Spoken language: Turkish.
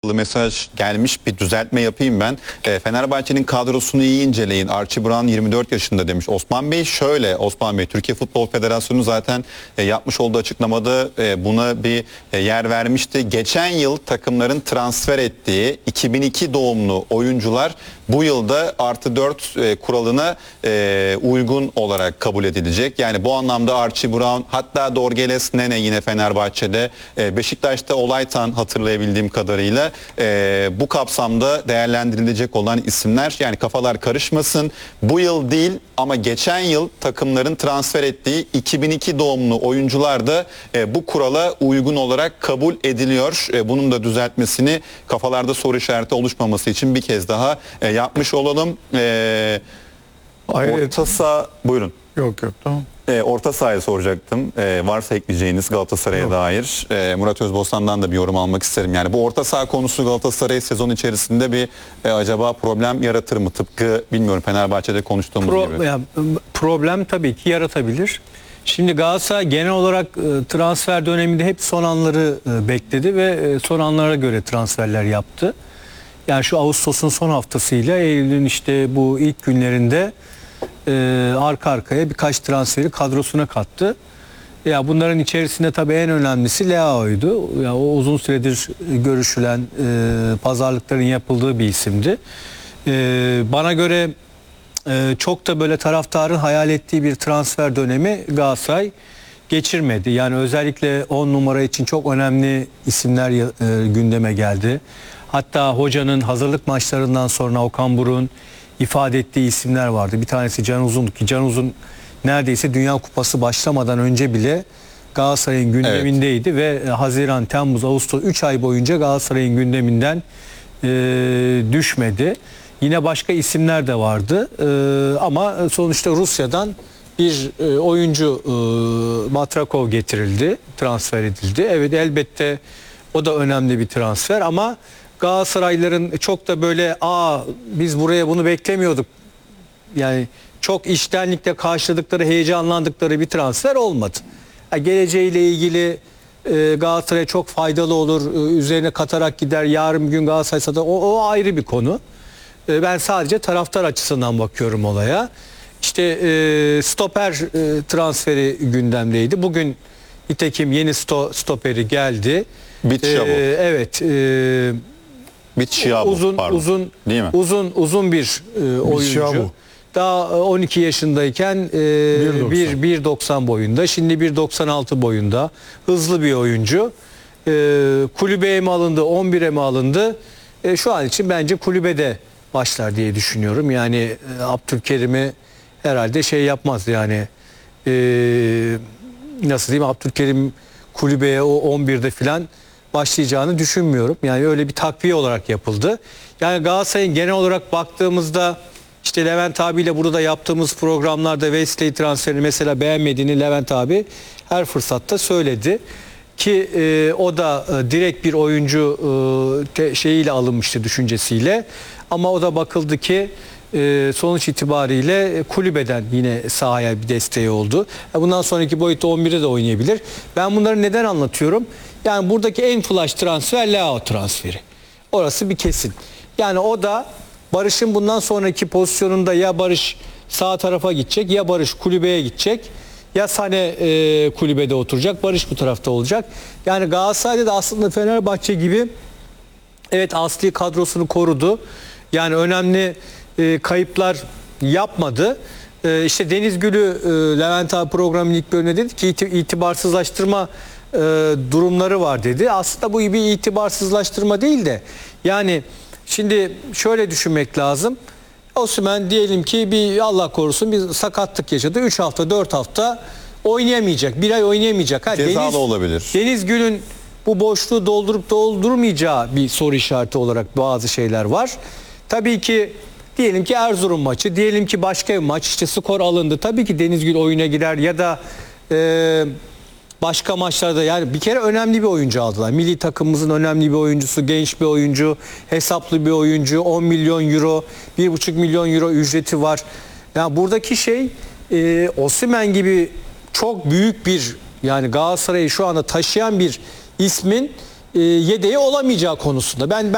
alakalı mesaj gelmiş. Bir düzeltme yapayım ben. Fenerbahçe'nin kadrosunu iyi inceleyin. Archie Brown 24 yaşında demiş. Osman Bey şöyle, Osman Bey, Türkiye Futbol Federasyonu zaten yapmış olduğu açıklamada buna bir yer vermişti. Geçen yıl takımların transfer ettiği 2002 doğumlu oyuncular bu yılda +4 kuralına uygun olarak kabul edilecek. Yani bu anlamda Archie Brown, hatta Dorgeles Nene yine Fenerbahçe'de, Beşiktaş'ta Olaytan hatırlayabildiğim kadarıyla bu kapsamda değerlendirilecek olan isimler. Yani kafalar karışmasın. Bu yıl değil ama geçen yıl takımların transfer ettiği 2002 doğumlu oyuncular da bu kurala uygun olarak kabul ediliyor. Bunun da düzeltmesini, kafalarda soru işareti oluşmaması için bir kez daha yapmış olalım. Orta saha, buyurun. Yok tamam. Orta sahaya soracaktım. Varsa ekleyeceğiniz Galatasaray'a dair. Murat Özbostan'dan da bir yorum almak isterim. Yani bu orta saha konusu Galatasaray sezon içerisinde bir acaba problem yaratır mı? Tıpkı bilmiyorum Fenerbahçe'de konuştuğumuz gibi. Yani, problem tabii ki yaratabilir. Şimdi Galatasaray genel olarak transfer döneminde hep son anları bekledi ve son anlara göre transferler yaptı. Yani şu Ağustos'un son haftasıyla Eylül'ün işte bu ilk günlerinde arka arkaya birkaç transferi kadrosuna kattı. Ya bunların içerisinde tabii en önemlisi Leao'ydu. Ya o uzun süredir görüşülen, pazarlıkların yapıldığı bir isimdi. Bana göre çok da böyle taraftarın hayal ettiği bir transfer dönemi Galatasaray geçirmedi. Yani özellikle 10 numara için çok önemli isimler gündeme geldi. Hatta hocanın hazırlık maçlarından sonra Okan Buruk'un ifade ettiği isimler vardı. Bir tanesi Can Uzun'du ki Can Uzun neredeyse Dünya Kupası başlamadan önce bile Galatasaray'ın gündemindeydi ve Haziran, Temmuz, Ağustos 3 ay boyunca Galatasaray'ın gündeminden düşmedi. Yine başka isimler de vardı ama sonuçta Rusya'dan bir oyuncu Matrakov getirildi, transfer edildi. Evet, elbette o da önemli bir transfer ama Galatasaraylıların çok da böyle biz buraya bunu beklemiyorduk, yani çok içtenlikle karşıladıkları, heyecanlandıkları bir transfer olmadı. Geleceğiyle ilgili Galatasaray'a çok faydalı olur, üzerine katarak gider, yarın bir gün Galatasaray satar, o ayrı bir konu. Ben sadece taraftar açısından bakıyorum olaya. İşte stoper transferi gündemdeydi. Bugün nitekim yeni stoperi geldi. Evet. Uzun bir oyuncu. Daha 12 yaşındayken 1.90 boyunda, şimdi 1.96 boyunda, hızlı bir oyuncu. Kulübeye mi alındı, 11'e mi alındı? Şu an için bence kulübede başlar diye düşünüyorum. Yani Abdülkerim'i herhalde yapmaz yani. Nasıl diyeyim, Abdülkerim kulübeye o 11'de filan başlayacağını düşünmüyorum. Yani öyle bir takviye olarak yapıldı. Yani Galatasaray'ın genel olarak baktığımızda işte Levent abiyle burada yaptığımız programlarda Wesley transferini mesela beğenmediğini Levent abi her fırsatta söyledi. Ki o da direkt bir oyuncu şeyiyle alınmıştı, düşüncesiyle. Ama o da bakıldı ki sonuç itibariyle kulübeden yine sahaya bir desteği oldu. Bundan sonraki boyutta 11'de de oynayabilir. Ben bunları neden anlatıyorum? Yani buradaki en flash transfer Leao transferi. Orası bir kesin. Yani o da Barış'ın bundan sonraki pozisyonunda ya Barış sağ tarafa gidecek, ya Barış kulübeye gidecek, ya Sane kulübede oturacak, Barış bu tarafta olacak. Yani Galatasaray'da da aslında Fenerbahçe gibi evet asli kadrosunu korudu. Yani önemli kayıplar yapmadı. İşte Deniz Gül'ü Levent abi programın ilk bölümünde dedi ki itibarsızlaştırma durumları var dedi. Aslında bu bir itibarsızlaştırma değil de yani şimdi şöyle düşünmek lazım. Osimhen diyelim ki Allah korusun bir sakatlık yaşadı. 3 hafta 4 hafta oynayamayacak. 1 ay oynayamayacak. Cezalı olabilir. Deniz Gül'ün bu boşluğu doldurup doldurmayacağı bir soru işareti olarak bazı şeyler var. Tabii ki diyelim ki Erzurum maçı, diyelim ki başka bir maç, işte skor alındı. Tabii ki Deniz Gül oyuna girer ya da başka maçlarda, yani bir kere önemli bir oyuncu aldılar. Milli takımımızın önemli bir oyuncusu, genç bir oyuncu, hesaplı bir oyuncu, 10 milyon euro, 1,5 milyon euro ücreti var. Yani buradaki Osimhen gibi çok büyük bir, yani Galatasaray'ı şu anda taşıyan bir ismin yedeği olamayacağı konusunda. Ben